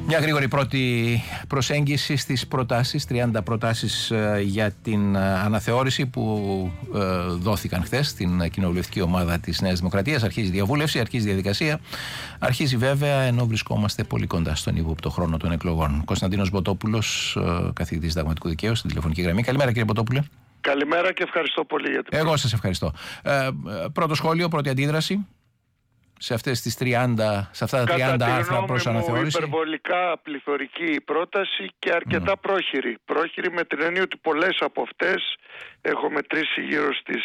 Μια γρήγορη πρώτη προσέγγιση στις προτάσεις, 30 προτάσεις για την αναθεώρηση που δόθηκαν χθες στην κοινοβουλευτική ομάδα της Νέας Δημοκρατίας. Αρχίζει η διαβούλευση, αρχίζει η διαδικασία. Αρχίζει βέβαια ενώ βρισκόμαστε πολύ κοντά στον ύποπτο χρόνο των εκλογών. Κωνσταντίνος Μποτόπουλος, καθηγητής συνταγματικού δικαίου, στην τηλεφωνική γραμμή. Καλημέρα, κύριε Μποτόπουλε. Καλημέρα και ευχαριστώ πολύ για την. Εγώ σας ευχαριστώ. Πρώτο σχόλιο, πρώτη αντίδραση σε αυτά τα 30 άρθρα προς αναθεώρηση. Υπερβολικά πληθωρική πρόταση και αρκετά πρόχειρη. Πρόχειρη με την έννοια ότι πολλές από αυτές, έχω μετρήσει γύρω στις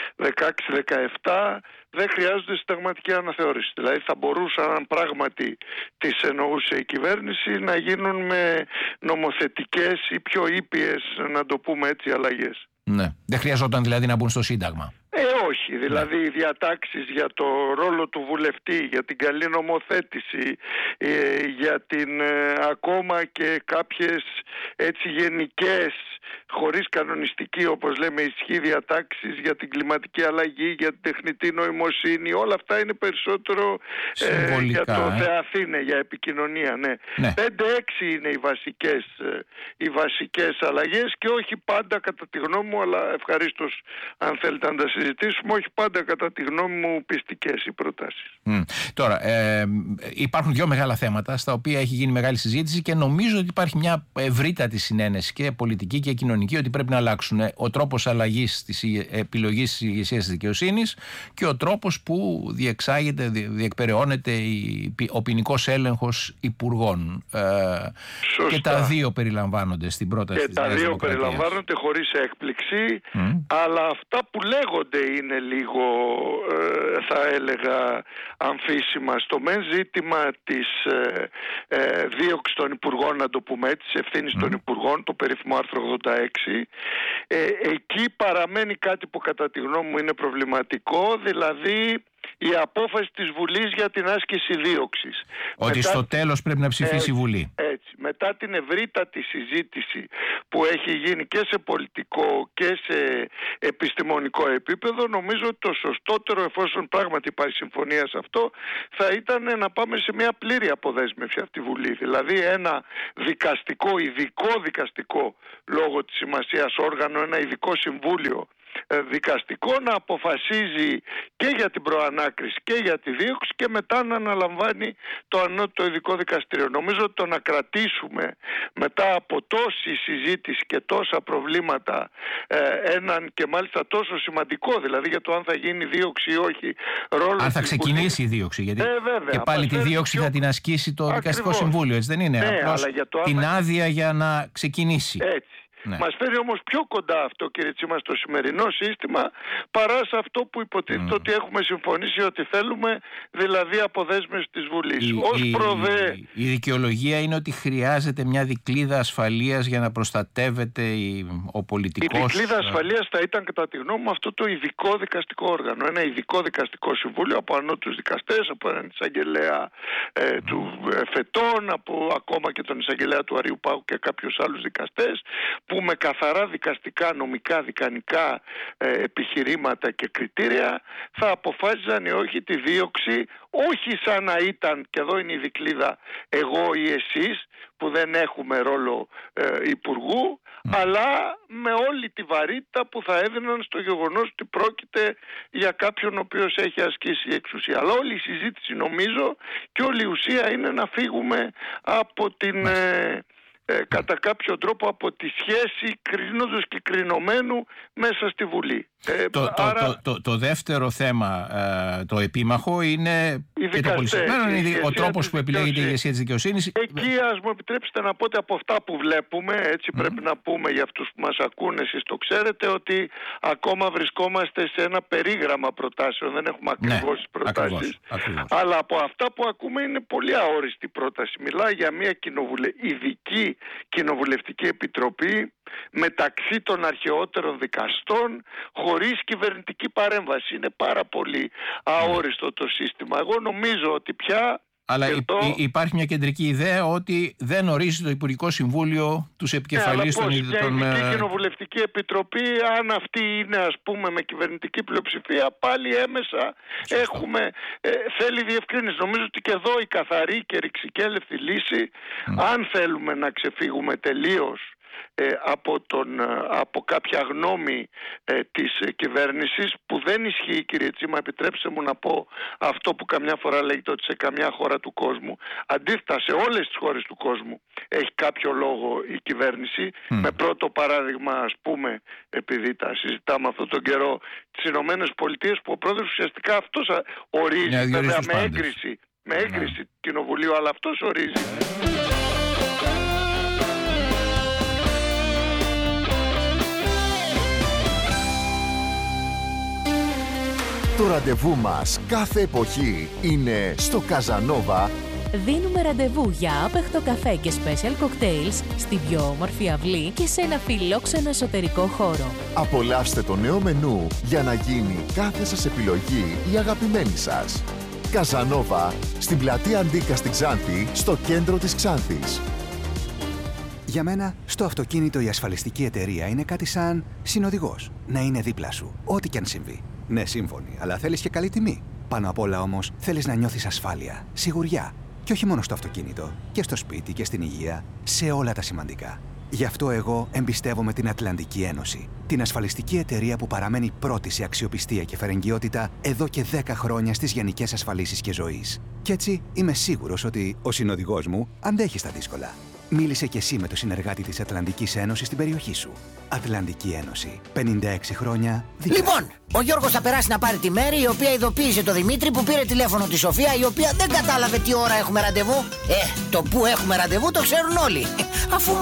16-17, δεν χρειάζονται συνταγματική αναθεώρηση. Δηλαδή θα μπορούσαν, αν πράγματι τις εννοούσε η κυβέρνηση, να γίνουν με νομοθετικές ή πιο ήπιες, να το πούμε έτσι, αλλαγές. Ναι. Δεν χρειαζόταν δηλαδή να μπουν στο Σύνταγμα. Όχι, δηλαδή οι διατάξεις για το ρόλο του βουλευτή, για την καλή νομοθέτηση, για την ακόμα και κάποιες έτσι γενικές, χωρίς κανονιστική όπως λέμε ισχύ διατάξεις για την κλιματική αλλαγή, για την τεχνητή νοημοσύνη, όλα αυτά είναι περισσότερο για το Θεαθήνε, για επικοινωνία. Ναι. 5-6 είναι οι βασικές αλλαγές και όχι πάντα κατά τη γνώμη μου, αλλά ευχαρίστως αν θέλετε να τα συζητήσουμε, όχι πάντα κατά τη γνώμη μου πιστικές οι προτάσεις. Τώρα, υπάρχουν δύο μεγάλα θέματα στα οποία έχει γίνει μεγάλη συζήτηση και νομίζω ότι υπάρχει μια ευρύτατη συνένεση και πολιτική και κοινωνική ότι πρέπει να αλλάξουν ο τρόπος αλλαγής της επιλογής της ηγεσίας της δικαιοσύνης και ο τρόπος που διεκπεραιώνεται ο ποινικός έλεγχος υπουργών. Και τα δύο περιλαμβάνονται στην πρόταση της Νέας Δημοκρατίας. Και τα δύο περιλαμβάνονται χωρίς έκπληξη, αλλά αυτά που λέγονται είναι λίγο, θα έλεγα, αμφίσιμα. Στο μεν ζήτημα της δίωξης των υπουργών, να το πούμε έτσι, της ευθύνης των υπουργών, το περίφημο άρθρο 86, εκεί παραμένει κάτι που κατά τη γνώμη μου είναι προβληματικό, δηλαδή η απόφαση της Βουλής για την άσκηση δίωξης. Ότι στο τέλος πρέπει να ψηφίσει η Βουλή. Έτσι. Μετά την ευρύτατη συζήτηση που έχει γίνει και σε πολιτικό και σε επιστημονικό επίπεδο, νομίζω ότι το σωστότερο, εφόσον πράγματι υπάρχει συμφωνία σε αυτό, θα ήταν να πάμε σε μια πλήρη αποδέσμευση από τη Βουλή. Δηλαδή ένα ειδικό δικαστικό λόγω της σημασίας όργανο, ένα ειδικό συμβούλιο δικαστικό να αποφασίζει και για την προανάκριση και για τη δίωξη και μετά να αναλαμβάνει το ανώτατο ειδικό δικαστήριο. Νομίζω ότι το να κρατήσουμε μετά από τόση συζήτηση και τόσα προβλήματα έναν και μάλιστα τόσο σημαντικό, δηλαδή για το αν θα γίνει δίωξη ή όχι, ρόλο αν θα ξεκινήσει η δίωξη, γιατί βέβαια, και πάλι τη δίωξη θα την ασκήσει το δικαστικό συμβούλιο, έτσι δεν είναι? Απλώς την άδεια για να ξεκινήσει. Έτσι. Ναι. Μας φέρει όμως πιο κοντά αυτό, κύριε Τσίμα, στο σημερινό σύστημα παρά σε αυτό που υποτίθεται ότι έχουμε συμφωνήσει ότι θέλουμε, δηλαδή αποδέσμευση της Βουλής. Η δικαιολογία είναι ότι χρειάζεται μια δικλίδα ασφαλείας για να προστατεύεται ο πολιτικός. Η δικλίδα ασφαλείας θα ήταν κατά τη γνώμη μου αυτό το ειδικό δικαστικό όργανο. Ένα ειδικό δικαστικό συμβούλιο από ανώτατους δικαστές, από έναν εισαγγελέα του Φετών, από ακόμα και τον εισαγγελέα του Αριού Πάγου και κάποιους άλλους δικαστές, που με καθαρά δικαστικά, νομικά, δικανικά επιχειρήματα και κριτήρια θα αποφάσιζαν ή όχι τη δίωξη, όχι σαν να ήταν, και εδώ είναι η δικλίδα, εγώ ή εσείς που δεν έχουμε ρόλο υπουργού, αλλά με όλη τη βαρύτητα που θα έδιναν στο γεγονός ότι πρόκειται για κάποιον ο οποίος έχει ασκήσει εξουσία. Αλλά όλη η συζήτηση, νομίζω, και όλη η ουσία είναι να φύγουμε από την... κατά κάποιο τρόπο από τη σχέση κρίνοντος και κρινομένου μέσα στη Βουλή. Το δεύτερο θέμα, το επίμαχο, είναι ο τρόπος που επιλέγεται η ηγεσία της δικαιοσύνης. Εκεί ας μου επιτρέψετε να πω ότι από αυτά που βλέπουμε, έτσι πρέπει να πούμε για αυτούς που μας ακούνε, εσείς το ξέρετε, ότι ακόμα βρισκόμαστε σε ένα περίγραμμα προτάσεων, δεν έχουμε ακριβώς τις προτάσεις. Ακριβώς. Αλλά από αυτά που ακούμε είναι πολύ αόριστη πρόταση. Μιλάει για μια ειδική κοινοβουλευτική επιτροπή μεταξύ των αρχαιότερων δικαστών, χωρίς κυβερνητική παρέμβαση. Είναι πάρα πολύ αόριστο το σύστημα. Εγώ νομίζω ότι πια Αλλά υπάρχει μια κεντρική ιδέα ότι δεν ορίζει το Υπουργικό Συμβούλιο τους επικεφαλείς των ιδιωτικών. Η Ειδική Κοινοβουλευτική Επιτροπή, αν αυτή είναι ας πούμε με κυβερνητική πλειοψηφία, πάλι έμεσα θέλει διευκρίνηση. Νομίζω ότι και εδώ η καθαρή και ρηξικέλευτη λύση, αν θέλουμε να ξεφύγουμε τελείως από κάποια γνώμη της κυβέρνησης, που δεν ισχύει, κύριε Τσίμα, επιτρέψτε μου να πω αυτό που καμιά φορά λέγεται, ότι σε καμιά χώρα του κόσμου, αντίθετα σε όλες τις χώρες του κόσμου έχει κάποιο λόγο η κυβέρνηση. Με πρώτο παράδειγμα, ας πούμε, επειδή τα συζητάμε αυτόν τον καιρό, τις Ηνωμένες Πολιτείες, που ο πρόεδρος ουσιαστικά αυτός ορίζει, βέβαια με έγκριση του Κοινοβουλίου, αλλά αυτός ορίζει. Το ραντεβού μας κάθε εποχή είναι στο Καζανόβα. Δίνουμε ραντεβού για άπεχτο καφέ και special cocktails στην πιο όμορφη αυλή και σε ένα φιλόξενο εσωτερικό χώρο. Απολαύστε το νέο μενού για να γίνει κάθε σας επιλογή η αγαπημένη σας. Καζανόβα, στην πλατεία Αντίκα στην Ξάνθη, στο κέντρο της Ξάνθης. Για μένα, στο αυτοκίνητο η ασφαλιστική εταιρεία είναι κάτι σαν συνοδηγός. Να είναι δίπλα σου, ό,τι κι αν συμβεί. Ναι, σύμφωνοι, αλλά θέλεις και καλή τιμή. Πάνω απ' όλα όμως, θέλεις να νιώθεις ασφάλεια, σιγουριά. Και όχι μόνο στο αυτοκίνητο, και στο σπίτι και στην υγεία, σε όλα τα σημαντικά. Γι' αυτό εγώ εμπιστεύομαι την Ατλαντική Ένωση. Την ασφαλιστική εταιρεία που παραμένει πρώτη σε αξιοπιστία και φερεγγιότητα εδώ και 10 χρόνια στις γενικές ασφαλίσεις και ζωής. Κι έτσι είμαι σίγουρος ότι ο συνοδηγός μου αντέχει στα δύσκολα. Μίλησε κι εσύ με το συνεργάτη της Ατλαντικής Ένωσης στην περιοχή σου. Ατλαντική Ένωση. 56 χρόνια. Λοιπόν, ο Γιώργος θα περάσει να πάρει τη Μέρη, η οποία ειδοποίησε το Δημήτρη που πήρε τηλέφωνο τη Σοφία, η οποία δεν κατάλαβε τι ώρα έχουμε ραντεβού. Το που έχουμε ραντεβού το ξέρουν όλοι. Αφού